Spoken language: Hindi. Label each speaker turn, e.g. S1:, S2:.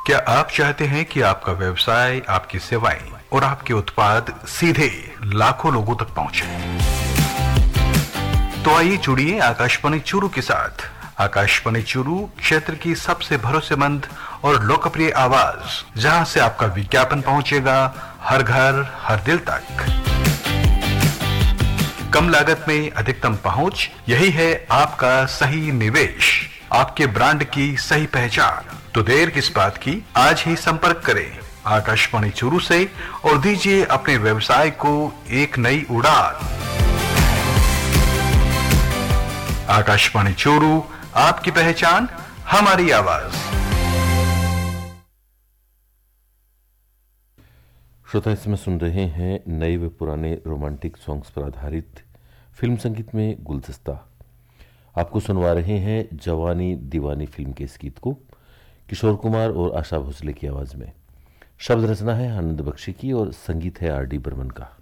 S1: क्या आप चाहते हैं कि आपका व्यवसाय, आपकी सेवाएं और आपके उत्पाद सीधे लाखों लोगों तक पहुंचे? तो आइए जुड़िए आकाशवाणी चूरू के साथ। आकाशवाणी चूरू क्षेत्र की सबसे भरोसेमंद और लोकप्रिय आवाज, जहां से आपका विज्ञापन पहुंचेगा हर घर, हर दिल तक। कम लागत में अधिकतम पहुंच, यही है आपका सही निवेश, आपके ब्रांड की सही पहचान। तो देर किस बात की, आज ही संपर्क करें आकाशवाणी चूरू से और दीजिए अपने व्यवसाय को एक नई उड़ान। आकाशवाणी चूरू, आपकी पहचान, हमारी आवाज।
S2: श्रोता, इसमें सुन रहे हैं नए व पुराने रोमांटिक सॉन्ग्स पर आधारित फिल्म संगीत में गुलदस्ता। आपको सुनवा रहे हैं जवानी दीवानी फिल्म के इस गीत को किशोर कुमार और आशा भोसले की आवाज में। शब्द रचना है आनंद बख्शी की और संगीत है आर डी बर्मन का।